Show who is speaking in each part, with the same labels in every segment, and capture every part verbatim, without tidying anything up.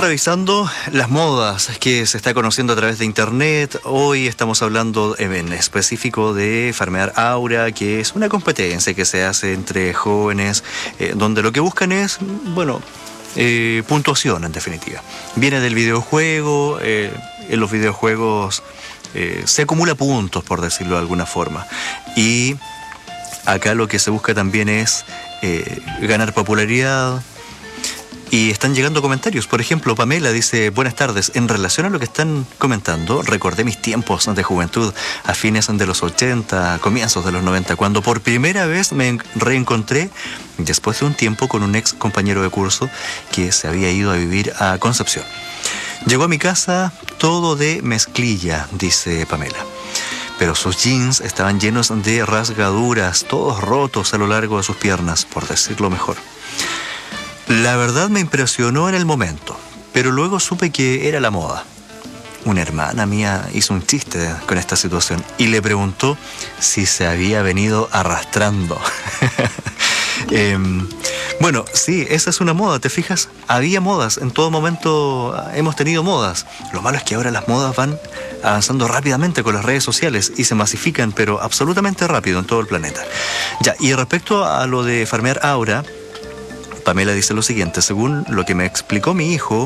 Speaker 1: revisando las modas que se está conociendo a través de internet. Hoy estamos hablando en específico de Farmear Aura, que es una competencia que se hace entre jóvenes, eh, donde lo que buscan es, bueno, eh, puntuación en definitiva. Viene del videojuego, eh, en los videojuegos eh, se acumula puntos, por decirlo de alguna forma. Y acá lo que se busca también es eh, ganar popularidad. Y están llegando comentarios. Por ejemplo, Pamela dice: buenas tardes, en relación a lo que están comentando, recordé mis tiempos de juventud a fines de los ochenta, comienzos de los noventa, cuando por primera vez me reencontré después de un tiempo con un ex compañero de curso que se había ido a vivir a Concepción. Llegó a mi casa todo de mezclilla, dice Pamela, pero sus jeans estaban llenos de rasgaduras, todos rotos a lo largo de sus piernas, por decirlo mejor. La verdad me impresionó en el momento, pero luego supe que era la moda. Una hermana mía hizo un chiste con esta situación y le preguntó si se había venido arrastrando. eh, bueno, sí, esa es una moda, ¿te fijas? Había modas, en todo momento hemos tenido modas. Lo malo es que ahora las modas van avanzando rápidamente con las redes sociales y se masifican, pero absolutamente rápido en todo el planeta. Ya, y respecto a lo de Farmear Aura, Pamela dice lo siguiente: según lo que me explicó mi hijo,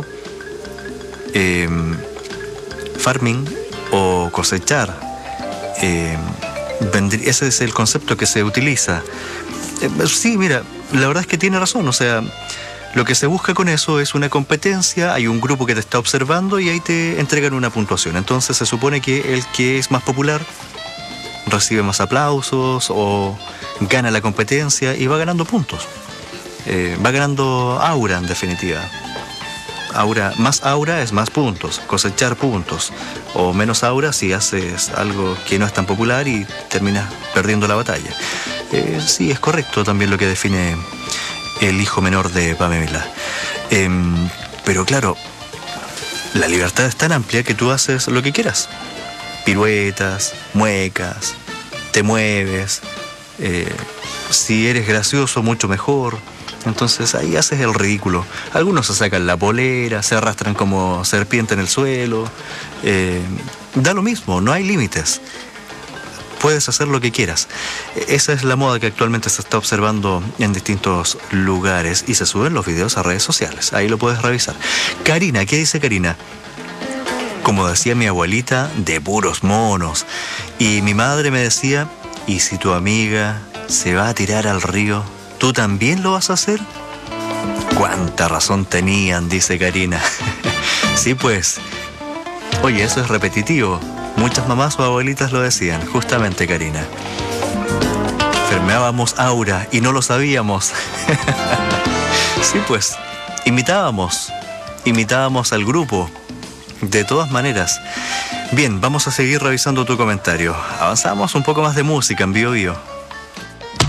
Speaker 1: eh, farming o cosechar, eh, vendría, ese es el concepto que se utiliza. Eh, sí, mira, la verdad es que tiene razón, o sea, lo que se busca con eso es una competencia, hay un grupo que te está observando y ahí te entregan una puntuación. Entonces se supone que el que es más popular recibe más aplausos o gana la competencia y va ganando puntos. Eh, va ganando aura en definitiva. Aura, más aura es más puntos, cosechar puntos. O menos aura si haces algo que no es tan popular y terminas perdiendo la batalla. Eh, sí, es correcto también lo que define el hijo menor de Pamela. Eh, pero claro, la libertad es tan amplia que tú haces lo que quieras. Piruetas, muecas, te mueves. Eh, si eres gracioso, mucho mejor. Entonces ahí haces el ridículo. Algunos se sacan la polera, se arrastran como serpiente en el suelo. Eh, da lo mismo, no hay límites. Puedes hacer lo que quieras. Esa es la moda que actualmente se está observando en distintos lugares y se suben los videos a redes sociales. Ahí lo puedes revisar. Karina, ¿qué dice Karina? Como decía mi abuelita, de puros monos. Y mi madre me decía: ¿y si tu amiga se va a tirar al río, tú también lo vas a hacer? Cuánta razón tenían, dice Karina. Sí, pues. Oye, eso es repetitivo. Muchas mamás o abuelitas lo decían, justamente, Karina. Farmeábamos aura y no lo sabíamos. Sí, pues. Imitábamos. Imitábamos al grupo. De todas maneras. Bien, vamos a seguir revisando tu comentario. Avanzamos un poco más de música en Bio Bio.